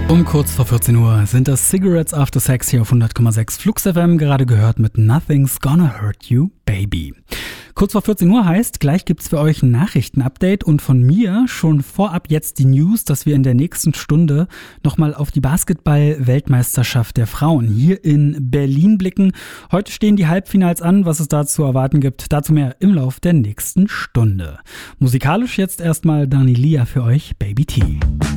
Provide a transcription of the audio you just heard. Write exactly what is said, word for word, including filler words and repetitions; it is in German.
Um kurz vor vierzehn Uhr sind das Cigarettes After Sex hier auf hundert Komma sechs Flux F M, gerade gehört mit Nothing's Gonna Hurt You, Baby. Kurz vor vierzehn Uhr heißt, gleich gibt's für euch ein Nachrichtenupdate und von mir schon vorab jetzt die News, dass wir in der nächsten Stunde nochmal auf die Basketball-Weltmeisterschaft der Frauen hier in Berlin blicken. Heute stehen die Halbfinals an, was es da zu erwarten gibt, dazu mehr im Lauf der nächsten Stunde. Musikalisch jetzt erstmal Dani Lia für euch, Baby T.